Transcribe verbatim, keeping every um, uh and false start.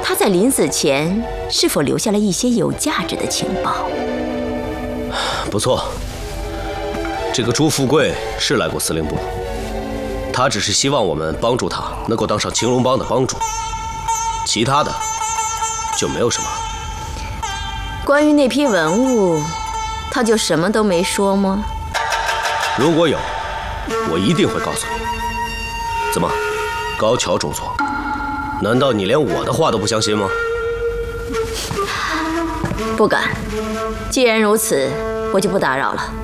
他在临死前是否留下了一些有价值的情报？ 不错，这个朱富贵是来过司令部，他只是希望我们帮助他能够当上青龙帮的帮主，其他的就没有什么。 关于那批文物，他就什么都没说吗？ 如果有，我一定会告诉你。怎么，高桥中佐，难道你连我的话都不相信吗？ 不敢。既然如此，我就不打扰了。